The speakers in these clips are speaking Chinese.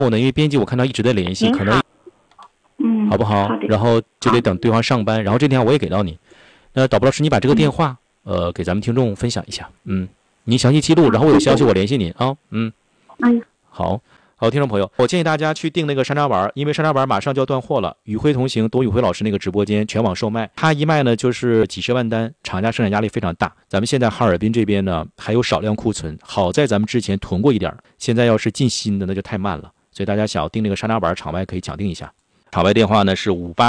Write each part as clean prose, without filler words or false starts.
我呢，因为编辑我看到一直在联系，可能好不好？然后就得等对方上班，然后这电话我也给到你。那导播老师，你把这个电话给咱们听众分享一下。你详细记录，然后我有消息我联系你啊。好，听众朋友，我建议大家去订那个山楂丸，因为山楂丸马上就要断货了。与辉同行，董宇辉老师那个直播间全网售卖，他一卖呢就是几十万单，厂家生产压力非常大。咱们现在哈尔滨这边呢还有少量库存，好在咱们之前囤过一点，现在要是进新的那就太慢了，所以大家想要订那个山楂丸，场外可以抢订一下。场外电话呢是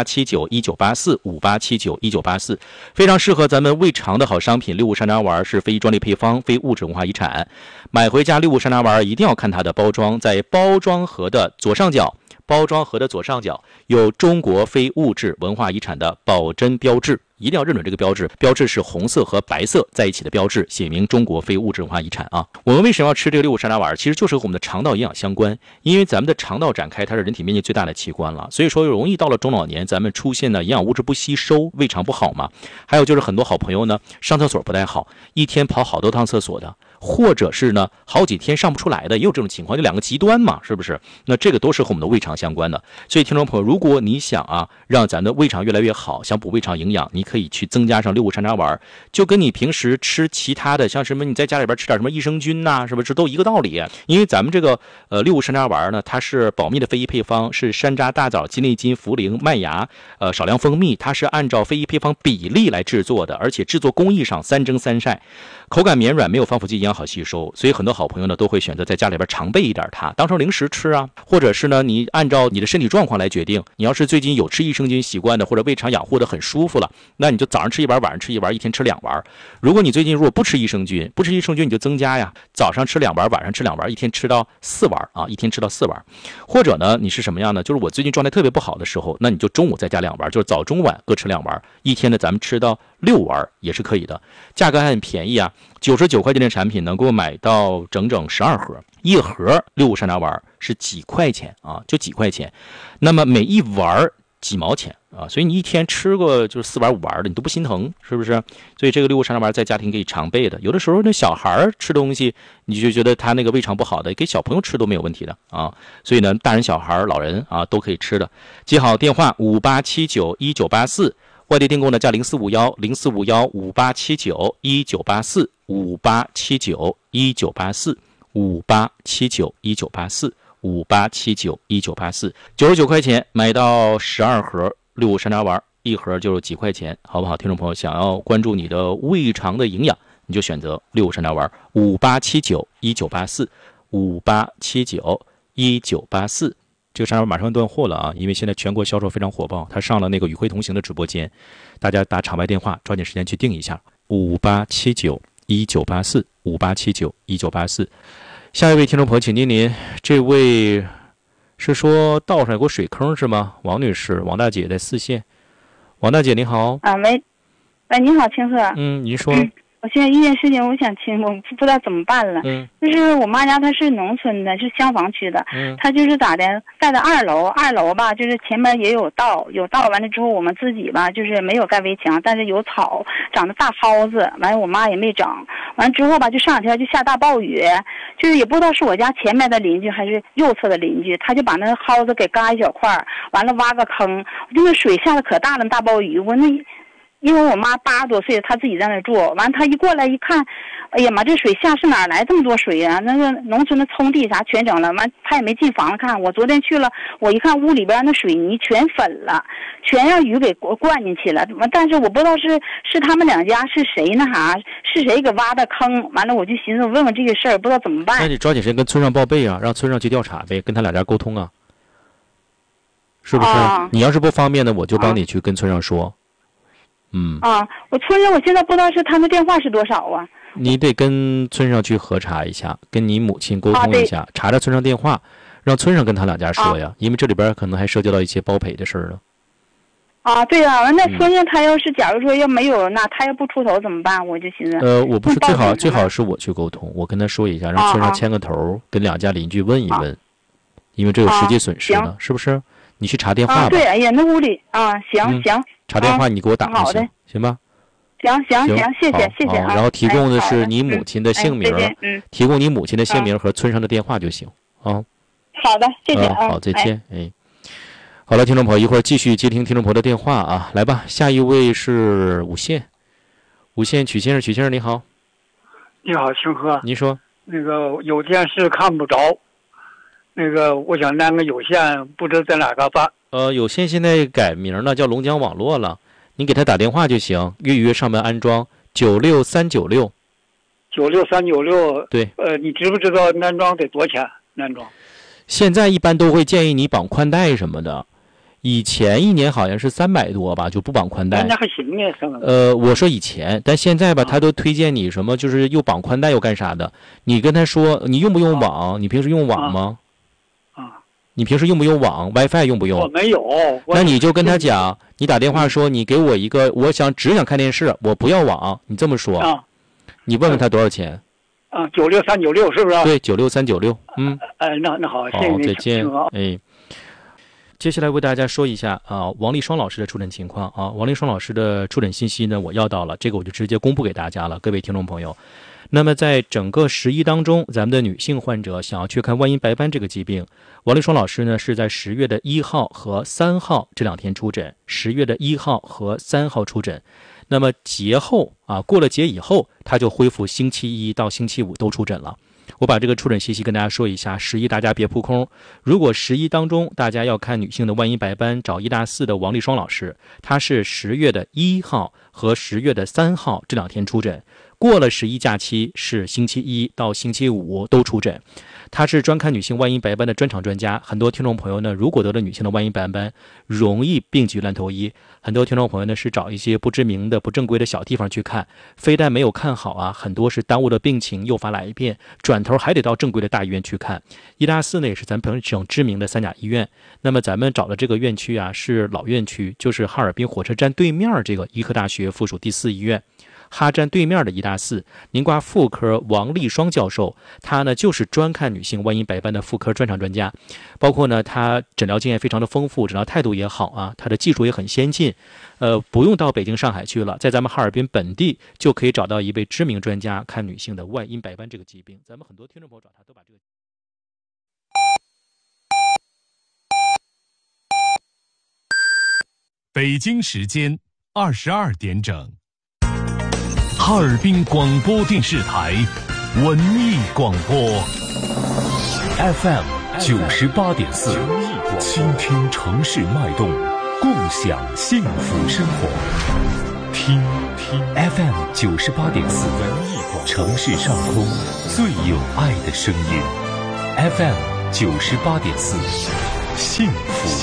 58791984，58791984，非常适合咱们胃肠的好商品。六物山楂丸是非专利配方，非物质文化遗产。买回家六物山楂丸一定要看它的包装，在包装盒的左上角有中国非物质文化遗产的保真标志，一定要认准这个标志，标志是红色和白色在一起的标志，写明中国非物质文化遗产啊。我们为什么要吃这个六物山楂丸？其实就是和我们的肠道营养相关，因为咱们的肠道展开，它是人体面积最大的器官了，所以说容易到了中老年，咱们出现呢营养物质不吸收，胃肠不好嘛。还有就是很多好朋友呢上厕所不太好，一天跑好多趟厕所的，或者是呢好几天上不出来的，也有这种情况，就两个极端嘛，是不是？那这个都是和我们的胃肠相关的。所以听众朋友，如果你想让咱的胃肠越来越好，想补胃肠营养，你可以去增加上六物山楂丸，就跟你平时吃其他的，像什么你在家里边吃点什么益生菌是不是都一个道理？因为咱们这个六物山楂丸呢，它是保密的非遗配方，是山楂、大枣、鸡内金、茯苓、麦芽少量蜂蜜，它是按照非遗配方比例来制作的，而且制作工艺上3蒸3晒，口感绵软，没有防腐剂，营养好吸收。所以很多好朋友呢都会选择在家里边常备一点它，当成零食吃或者是呢你按照你的身体状况来决定。你要是最近有吃益生菌习惯的，或者胃肠养护的很舒服了，那你就早上吃一丸，晚上吃一丸，一天吃2丸。如果你最近如果不吃益生菌你就增加呀，早上吃2丸，晚上吃2丸，一天吃到4丸一天吃到4丸。或者呢你是什么样呢？就是我最近状态特别不好的时候，那你就中午再加2丸，就是早中晚各吃2丸，一天呢咱们吃到6丸也是可以的。价格还很便宜，99块钱的产品能够买到整整12盒，一盒六物山楂丸是几块钱就几块钱，那么每一丸几毛钱所以你一天吃个就是4丸5丸的，你都不心疼，是不是？所以这个六物山楂丸在家庭可以常备的。有的时候那小孩吃东西，你就觉得他那个胃肠不好的，给小朋友吃都没有问题的所以呢，大人、小孩、老人都可以吃的。记好电话58791984，外地订购呢加0450-045158795，58791984，58791984，58791984，99块钱买到12盒六物山楂丸，一盒就是几块钱，好不好？听众朋友，想要关注你的胃肠的营养，你就选择六物山楂丸，58791984，58791984。这个山楂丸马上断货了因为现在全国销售非常火爆，它上了那个与辉同行的直播间，大家打场外电话，抓紧时间去订一下，58791984，58791984。下一位听众朋友，请您，这位是说道上有个水坑是吗？王女士，王大姐在4线。王大姐您好。 你好，青鹤。 您说。 我现在一件事情，我想听，我不知道怎么办了。就是我妈家她是农村的，是厢房区的。她就是咋的，盖的2楼，吧，就是前面也有道，完了之后我们自己吧，就是没有盖围墙，但是有草，长得大蒿子，完了我妈也没长，完了之后吧，就上2天就下大暴雨，就是也不知道是我家前面的邻居还是右侧的邻居，他就把那个蒿子给嘎一小块，完了挖个坑，那个水下的可大了，大暴雨，因为我妈80多岁，她自己在那住，完她一过来一看，哎呀妈，这水下是哪来这么多水啊？那个农村的葱地啥全整了，完她也没进房子看。我昨天去了，我一看屋里边那水泥全粉了，全让雨给灌进去了。但是我不知道是他们2家是谁是谁给挖的坑？完了我就寻思问问这个事儿，不知道怎么办。 那你抓紧时间跟村上报备让村上去调查呗，跟他2家沟通是不是？你要是不方便呢，我就帮你去跟村上说。 我村上我现在不知道是他们电话是多少你得跟村上去核查一下，跟你母亲沟通一下，查村上电话，让村上跟他2家说呀，因为这里边可能还涉及到一些包赔的事儿呢。 对那村上他要是假如说要没有，那他要不出头怎么办？我就寻思我不是最好是我去沟通，我跟他说一下，让村上牵个头，跟2家邻居问一问，因为这有实际损失呢，是不是？你去查电话吧。 对，哎呀，那屋里行。 查电话你给我打就行，行吧？ 行，谢谢。 然后提供的是你母亲的姓名，提供你母亲的姓名和村上的电话就行好的，谢谢啊。 好，再见。好了，听众朋友，一会儿继续接听听众朋友的电话啊。来吧，下一位是五线曲先生，你好。 你好，星河。 你说。 那个有电视看不着，那个我想那个有线不知在哪个办。 有线现在改名了，叫龙江网络了。你给他打电话就行，约上门安装96396。96396。对。 你知不知道安装得多少钱？安装？ 现在一般都会建议你绑宽带什么的。以前一年好像是300多吧，就不绑宽带。 那还行呢， 我说以前，但现在吧，他都推荐你什么，就是又绑宽带又干啥的。你跟他说你用不用网？你平时用网吗？你平时用不用网 ？WiFi 用不用？ 我没有。 那你就跟他讲，你打电话说你给我一个，只想看电视，我不要网。你这么说。你问问他多少钱 ？96396是不是？ 对，96396。 那好，谢谢你。 再见。接下来为大家说一下王立双老师的出诊情况啊。王立双老师的出诊信息呢，我要到了，这个我就直接公布给大家了，各位听众朋友。那么在整个11当中，咱们的女性患者想要去看外阴白斑这个疾病，王立双老师呢是在10月的1号和3号这2天出诊，10月的1号和3号出诊。那么节后过了节以后，他就恢复星期1到星期5都出诊了。我把这个出诊信息跟大家说一下，11大家别扑空。如果11当中大家要看女性的外阴白斑，找医大4的王立双老师，他是10月的1号和10月的3号这2天出诊。过了11假期是星期1到星期5都出诊。他是专看女性外阴白斑的专场专家。很多听众朋友呢，如果得了女性的外阴白斑，容易病急乱投医。很多听众朋友呢是找一些不知名的不正规的小地方去看，非但没有看好很多是耽误了病情，诱发来变，转头还得到正规的大医院去看。医大4呢也是咱本省知名的3甲医院。那么咱们找的这个院区是老院区，就是哈尔滨火车站对面这个医科大学附属第4医院。哈站对面的医大4您挂妇科王立双教授，他呢就是专看女性外阴白斑的妇科专场专家，包括呢他诊疗经验非常的丰富，诊疗态度也好他的技术也很先进，不用到北京上海去了，在咱们哈尔滨本地就可以找到一位知名专家看女性的外阴白斑这个疾病。咱们很多听众朋友找他都把这个。 北京时间22点整。哈尔滨广播电视台文艺广播 FM 98.4，倾听城市脉动，共享幸福生活。听 FM 98.4，城市上空最有爱的声音。FM 98.4，幸福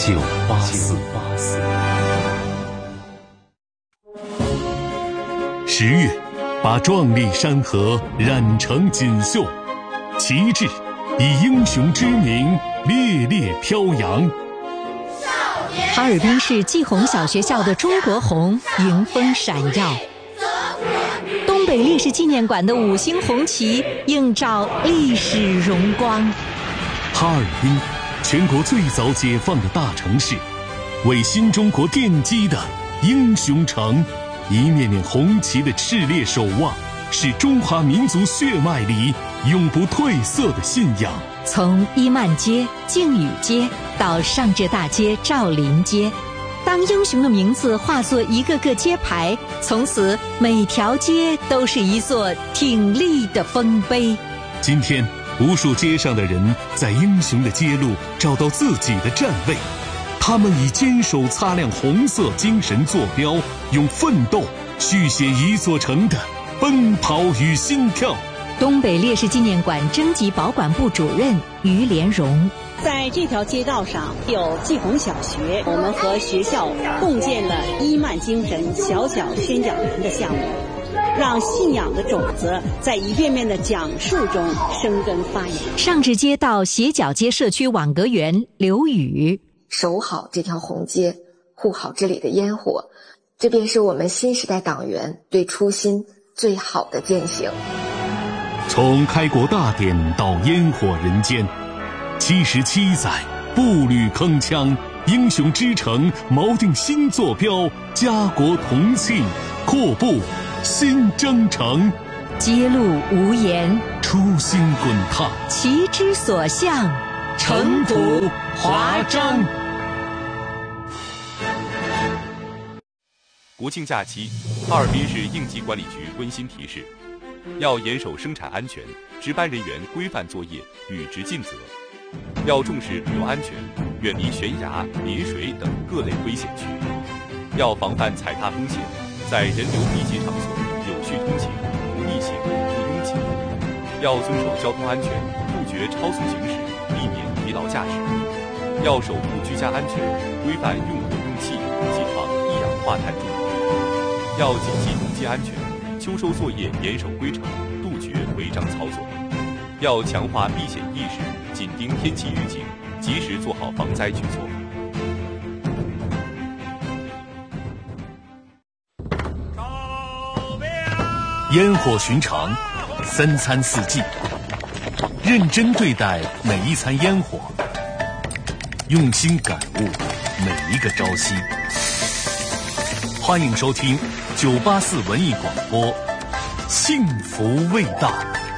984。10月，把壮丽山河染成锦绣，旗帜以英雄之名烈烈飘扬。 哈尔滨市季红小学校的中国红迎风闪耀，东北烈士纪念馆的5星红旗映照历史荣光。 哈尔滨，全国最早解放的大城市，为新中国奠基的英雄城。一面面红旗的炽烈守望，是中华民族血脉里永不褪色的信仰。 从伊曼街、靖宇街到上浙大街、赵林街，当英雄的名字化作一个个街牌，从此每条街都是一座挺立的丰碑。 今天，无数街上的人在英雄的街路找到自己的站位。他们以坚守擦亮红色精神坐标，用奋斗续写一座城的奔跑与心跳。 东北烈士纪念馆征集保管部主任于连荣， 在这条街道上有季红小学，我们和学校共建了伊曼精神小小宣讲员的项目，让信仰的种子在一遍遍的讲述中生根发芽。 上至街道斜角街社区网格员刘宇， 守好这条红街，护好这里的烟火，这便是我们新时代党员对初心最好的践行。 从开国大典到烟火人间，77载步履铿锵，英雄之城锚定新坐标，家国同庆，阔步新征程。 街路无言， 初心滚烫， 旗之所向城府华章。 国庆假期，哈尔滨市应急管理局温馨提示：要严守生产安全，值班人员规范作业，履职尽责；要重视旅游安全，远离悬崖、临水等各类危险区；要防范踩踏风险，在人流密集场所有序通行，不逆行、不拥挤；要遵守交通安全，杜绝超速行驶，避免疲劳驾驶；要守护居家安全，规范用火用气，忌放一氧化碳中毒；要谨记农机安全，秋收作业严守规程，杜绝违章操作；要强化避险意识，紧盯天气预警，及时做好防灾举措。 烟火寻常，三餐四季，认真对待每一餐烟火，用心感悟每一个朝夕。欢迎收听984文艺广播，幸福味道。